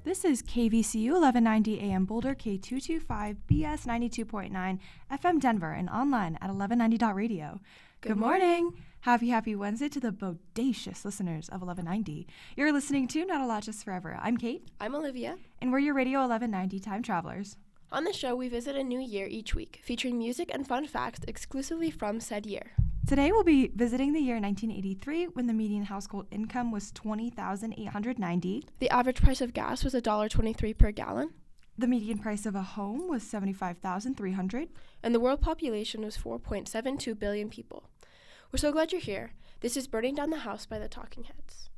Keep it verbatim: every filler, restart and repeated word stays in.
This is K V C U eleven ninety A M Boulder, K two twenty-five B S ninety-two point nine F M Denver, and online at eleven ninety dot radio. Good, Good morning. morning. Happy, happy Wednesday to the bodacious listeners of eleven ninety. You're listening to Not a Lot Just Forever. I'm Kate. I'm Olivia. And we're your Radio eleven ninety time travelers. On the show, we visit a new year each week, featuring music and fun facts exclusively from said year. Today we'll be visiting the year nineteen eighty-three, when the median household income was twenty thousand eight hundred ninety dollars. The average price of gas was one dollar twenty-three per gallon. The median price of a home was seventy-five thousand three hundred dollars. And the world population was four point seven two billion people. We're so glad you're here. This is Burning Down the House by the Talking Heads.